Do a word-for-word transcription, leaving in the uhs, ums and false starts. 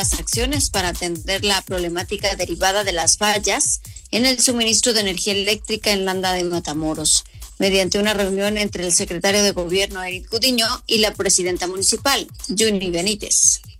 acciones para atender la problemática derivada de las fallas en el suministro de energía eléctrica en Landa de Matamoros, mediante una reunión entre el secretario de Gobierno, Eric Gudiño, y la presidenta municipal, Juni Benítez.